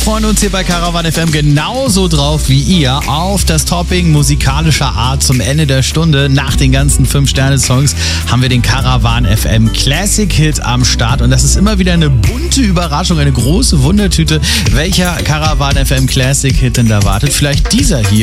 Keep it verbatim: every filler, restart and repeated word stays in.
Freuen uns hier bei Caravan F M genauso drauf wie ihr auf das Topping musikalischer Art zum Ende der Stunde. Nach den ganzen fünf Sterne Songs haben wir den Caravan F M Classic Hit am Start und das ist immer wieder eine bunte Überraschung, eine große Wundertüte, welcher Caravan F M Classic Hit denn da wartet. Vielleicht dieser hier.